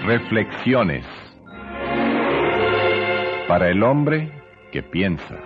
Reflexiones para el hombre que piensa.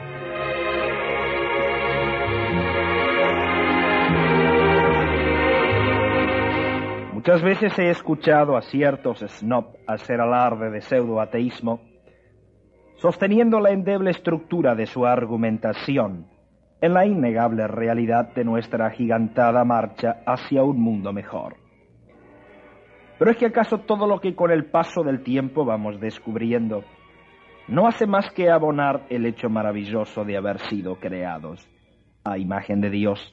Muchas veces he escuchado a ciertos snob hacer alarde de pseudoateísmo, sosteniendo la endeble estructura de su argumentación en la innegable realidad de nuestra agigantada marcha hacia un mundo mejor. Pero es que acaso todo lo que con el paso del tiempo vamos descubriendo no hace más que abonar el hecho maravilloso de haber sido creados a imagen de Dios.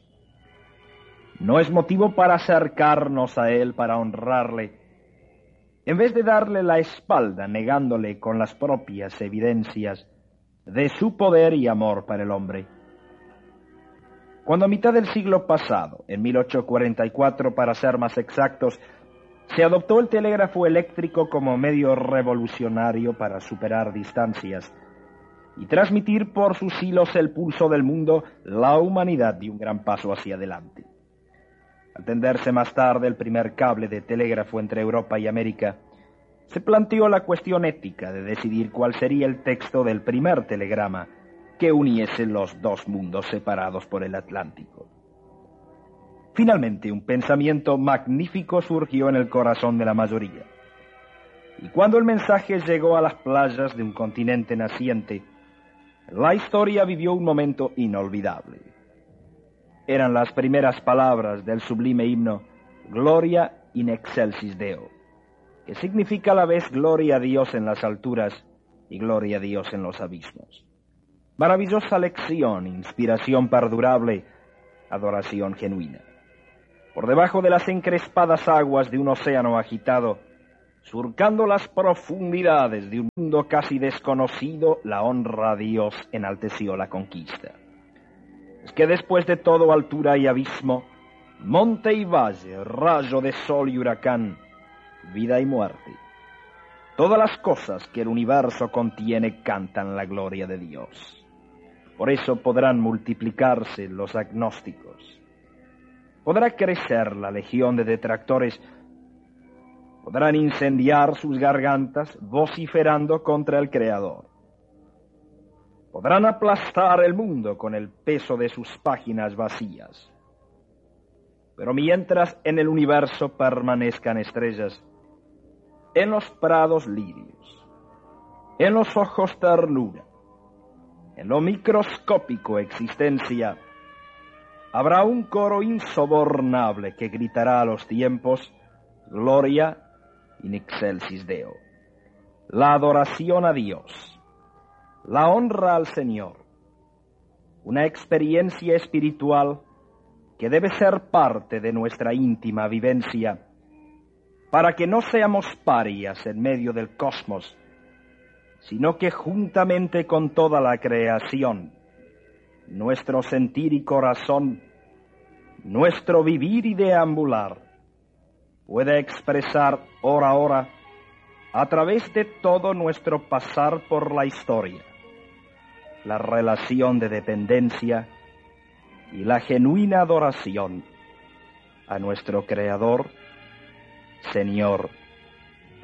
No es motivo para acercarnos a Él, para honrarle, en vez de darle la espalda, negándole con las propias evidencias de su poder y amor para el hombre. Cuando a mitad del siglo pasado, en 1844 para ser más exactos, se adoptó el telégrafo eléctrico como medio revolucionario para superar distancias y transmitir por sus hilos el pulso del mundo, la humanidad dio un gran paso hacia adelante. Al tenderse más tarde el primer cable de telégrafo entre Europa y América, se planteó la cuestión ética de decidir cuál sería el texto del primer telegrama que uniese los dos mundos separados por el Atlántico. Finalmente, un pensamiento magnífico surgió en el corazón de la mayoría. Y cuando el mensaje llegó a las playas de un continente naciente, la historia vivió un momento inolvidable. Eran las primeras palabras del sublime himno Gloria in excelsis Deo, que significa a la vez gloria a Dios en las alturas y gloria a Dios en los abismos. Maravillosa lección, inspiración perdurable, adoración genuina. Por debajo de las encrespadas aguas de un océano agitado, surcando las profundidades de un mundo casi desconocido, la honra a Dios enalteció la conquista. Es que después de todo altura y abismo, monte y valle, rayo de sol y huracán, vida y muerte, todas las cosas que el universo contiene cantan la gloria de Dios. Por eso podrán multiplicarse los agnósticos. Podrá crecer la legión de detractores, podrán incendiar sus gargantas vociferando contra el Creador. Podrán aplastar el mundo con el peso de sus páginas vacías. Pero mientras en el universo permanezcan estrellas, en los prados lirios, en los ojos ternura, en lo microscópico existencia, habrá un coro insobornable que gritará a los tiempos Gloria in excelsis Deo. La adoración a Dios, la honra al Señor, una experiencia espiritual que debe ser parte de nuestra íntima vivencia para que no seamos parias en medio del cosmos, sino que juntamente con toda la creación, nuestro sentir y corazón, nuestro vivir y deambular, pueda expresar hora a hora, a través de todo nuestro pasar por la historia, la relación de dependencia y la genuina adoración a nuestro Creador, Señor